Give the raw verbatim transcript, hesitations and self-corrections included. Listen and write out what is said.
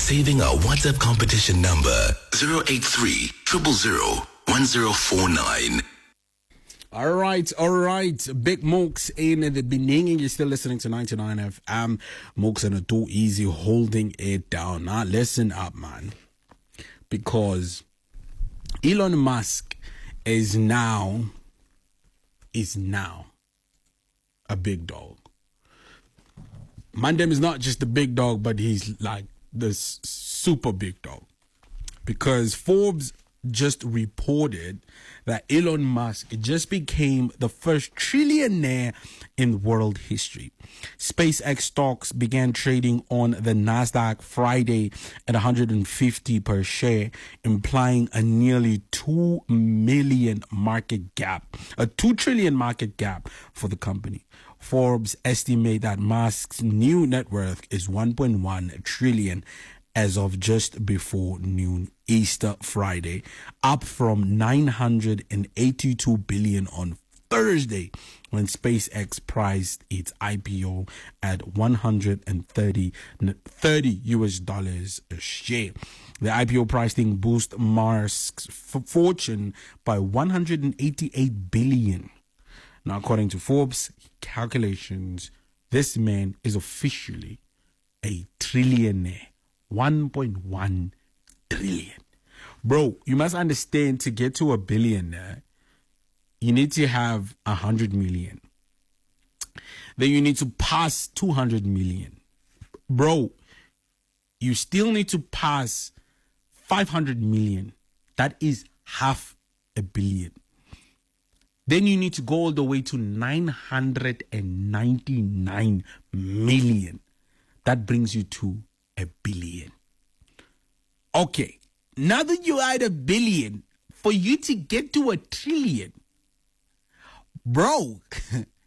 saving our WhatsApp competition number zero eight three, zero zero zero, one zero four nine. All right, all right. Big Mooks in the beginning. You're still listening to ninety-nine F M. Mooks and a Too Easy holding it down. Now, listen up, man. Because Elon Musk is now, is now a big dog. Mandem is not just a big dog, but he's like the s- super big dog. Because Forbes just reported that Elon Musk just became the first trillionaire in world history. SpaceX stocks began trading on the Nasdaq Friday at one hundred fifty per share, implying a nearly two million market gap, a two trillion market gap for the company. Forbes estimate that Musk's new net worth is one point one trillion as of just before noon Easter Friday, up from nine hundred eighty-two billion on Thursday when SpaceX priced its I P O at one hundred thirty U S dollars a share. The I P O pricing boosted Musk's fortune by one hundred eighty-eight billion. Now, according to Forbes calculations, this man is officially a trillionaire. one point one trillion. Bro, you must understand, to get to a billionaire, you need to have one hundred million. Then you need to pass two hundred million. Bro, you still need to pass five hundred million. That is half a billion. Then you need to go all the way to nine hundred ninety-nine million. That brings you to a billion. Okay, now that you are at a billion, for you to get to a trillion, bro,